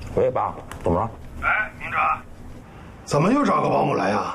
喂，爸，怎么了？ 哎，明哲，怎么又找个保姆来呀？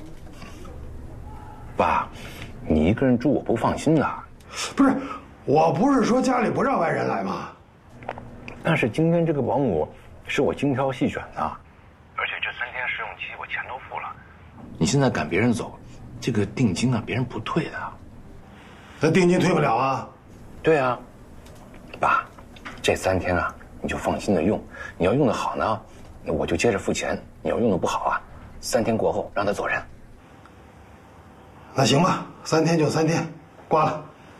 爸，你一个人住我不放心的。 不是，我不是说家里不让外人来吗？ 但是今天这个保姆是我精挑细选的，而且这3天试用期我钱都付了。你现在赶别人走，这个定金啊，别人不退的。 那定金退不了啊？ 对啊，爸，这3天啊，你就放心的用。你要用的好呢，我就接着付钱；你要用的不好啊，3天过后让他走人。 那行吧，3天就3天，挂了。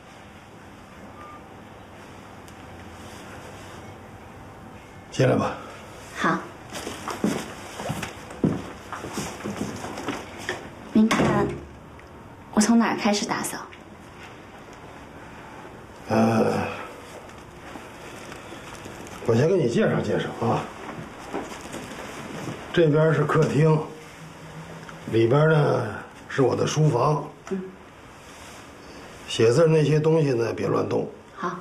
进来吧。 好。您看，我从哪儿开始打扫？ 我先给你介绍介绍啊。这边是客厅，里边呢是我的书房。写字那些东西呢，别乱动。 好。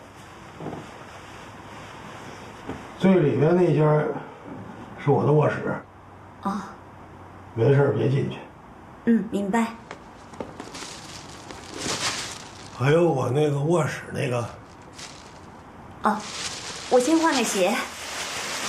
最里边那间是我的卧室。 哦。 没事别进去。 明白。 还有我那个卧室那个。 哦，我先换个鞋。